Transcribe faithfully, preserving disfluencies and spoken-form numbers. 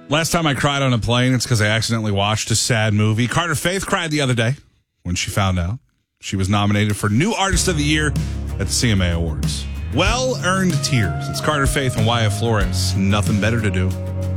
Last time I cried on a plane, it's because I accidentally watched a sad movie. Carter Faith cried the other day when she found out she was nominated for New Artist of the Year at the C M A Awards. Well-earned tears. It's Carter Faith and Wyatt Flores. Nothing better to do.